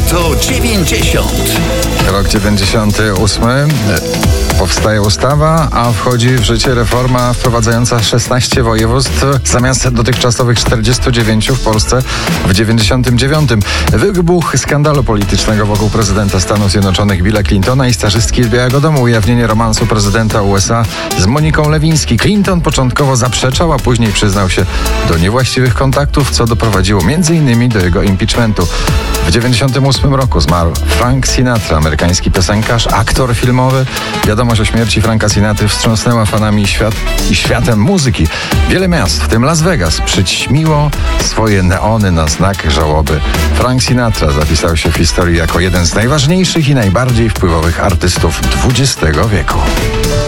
Lato 90. Rok 98. Powstaje ustawa, a wchodzi w życie reforma wprowadzająca 16 województw zamiast dotychczasowych 49 w Polsce w 99. Wybuch skandalu politycznego wokół prezydenta Stanów Zjednoczonych Billa Clintona i stażystki z Białego Domu. Ujawnienie romansu prezydenta USA z Moniką Lewiński. Clinton początkowo zaprzeczał, a później przyznał się do niewłaściwych kontaktów, co doprowadziło m.in. do jego impeachmentu. W 98 roku zmarł Frank Sinatra, amerykański piosenkarz, aktor filmowy. Wiadomość o śmierci Franka Sinatry wstrząsnęła fanami i światem muzyki. Wiele miast, w tym Las Vegas, przyćmiło swoje neony na znak żałoby. Frank Sinatra zapisał się w historii jako jeden z najważniejszych i najbardziej wpływowych artystów XX wieku.